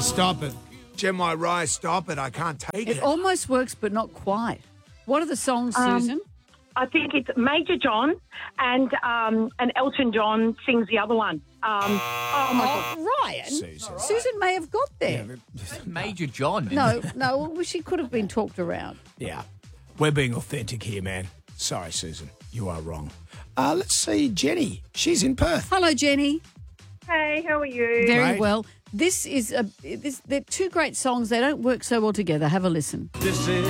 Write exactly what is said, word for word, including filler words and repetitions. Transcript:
stop it. Gemini Rise, stop it. I can't take it. It almost works, but not quite. What are the songs, Um, Susan? I think it's Major John and um, and Elton John sings the other one. Um, oh, my God. Oh, Ryan. Susan. Susan may have got there. Major John. No, no, well, she could have been talked around. Yeah. We're being authentic here, man. Sorry, Susan. You are wrong. Uh, let's see Jenny. She's in Perth. Hello, Jenny. Hey, how are you? Very Great. well. This is a. This, they're two great songs. They don't work so well together. Have a listen. This is